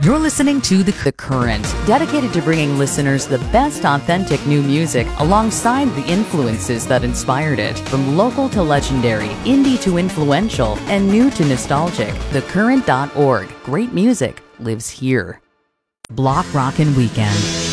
You're listening to The Current, dedicated to bringing listeners the best authentic new music alongside the influences that inspired it. From local to legendary, indie to influential, and new to nostalgic, thecurrent.org. Great music lives here. Block Rockin' Weekend.